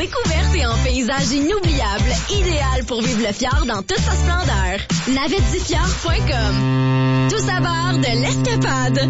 découverte et en paysage inoubliable. Idéal pour vivre le fjord dans toute sa splendeur. navettedufjord.com. Tous à bord de l'Escapade.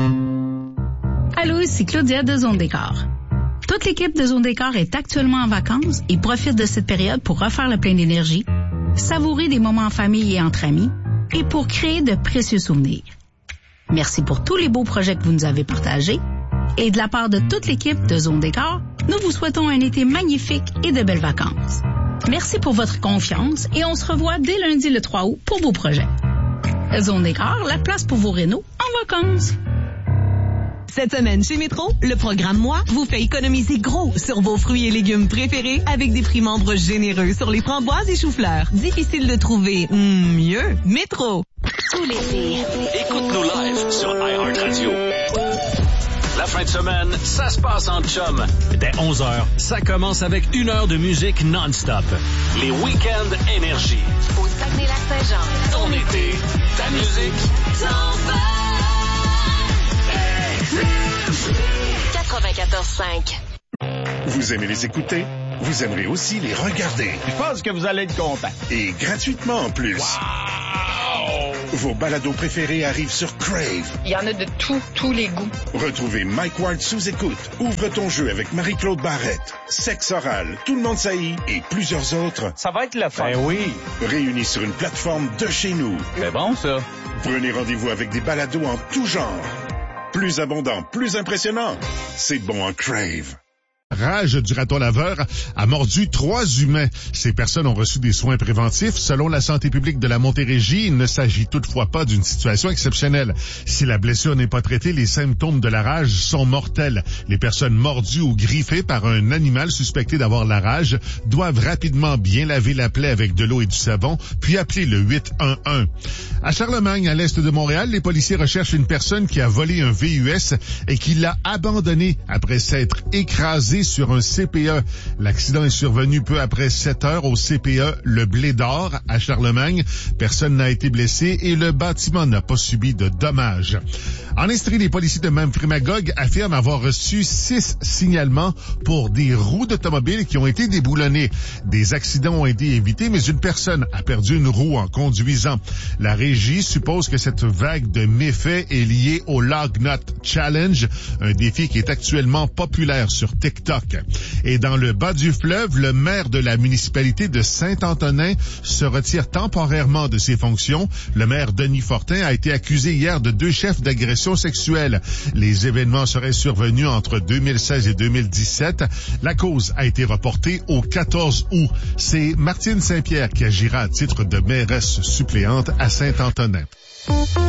Allô, c'est Claudia de Zone Décor. Toute l'équipe de Zone Décor est actuellement en vacances et profite de cette période pour refaire le plein d'énergie, savourer des moments en famille et entre amis et pour créer de précieux souvenirs. Merci pour tous les beaux projets que vous nous avez partagés. Et de la part de toute l'équipe de Zone Décor, nous vous souhaitons un été magnifique et de belles vacances. Merci pour votre confiance et on se revoit dès lundi le 3 août pour vos projets. Zone Décor, la place pour vos rénaux en vacances. Cette semaine chez Métro, le programme Moi vous fait économiser gros sur vos fruits et légumes préférés avec des prix membres généreux sur les framboises et choux-fleurs. Difficile de trouver mieux. Métro. Tout l'été. Écoute-nous live sur iHeartRadio. La fin de semaine, ça se passe en chum. Dès 11h, ça commence avec 1 heure de musique non-stop. Les week-ends énergie. Au Saguenay-Lac-Saint-Jean. Ton été, ta musique, ton fun. 94.5. Vous aimez les écouter? Vous aimerez aussi les regarder. Je pense que vous allez être content. Et gratuitement en plus. Wow! Vos balados préférés arrivent sur Crave. Il y en a de tous les goûts. Retrouvez Mike Ward sous écoute. Ouvre ton jeu avec Marie-Claude Barrette. Sexe oral, Tout le monde saillit et plusieurs autres. Ça va être le fun. Ben oui. Réunis sur une plateforme de chez nous. C'est bon, ça. Prenez rendez-vous avec des balados en tout genre. Plus abondant, plus impressionnant. C'est bon en Crave. Rage du raton laveur a mordu 3 humains. Ces personnes ont reçu des soins préventifs. Selon la santé publique de la Montérégie, il ne s'agit toutefois pas d'une situation exceptionnelle. Si la blessure n'est pas traitée, les symptômes de la rage sont mortels. Les personnes mordues ou griffées par un animal suspecté d'avoir la rage doivent rapidement bien laver la plaie avec de l'eau et du savon, puis appeler le 811. À Charlemagne, à l'est de Montréal, les policiers recherchent une personne qui a volé un VUS et qui l'a abandonné après s'être écrasé sur un CPE. L'accident est survenu peu après 7 heures au CPE Le Blé d'Or à Charlemagne. Personne n'a été blessé et le bâtiment n'a pas subi de dommages. En Estrie, les policiers de Memphremagog affirment avoir reçu 6 signalements pour des roues d'automobile qui ont été déboulonnées. Des accidents ont été évités, mais une personne a perdu une roue en conduisant. La régie suppose que cette vague de méfaits est liée au Log Nut Challenge, un défi qui est actuellement populaire sur TikTok. Et dans le bas du fleuve, le maire de la municipalité de Saint-Antonin se retire temporairement de ses fonctions. Le maire Denis Fortin a été accusé hier de 2 chefs d'agression sexuelle. Les événements seraient survenus entre 2016 et 2017. La cause a été reportée au 14 août. C'est Martine Saint-Pierre qui agira à titre de mairesse suppléante à Saint-Antonin.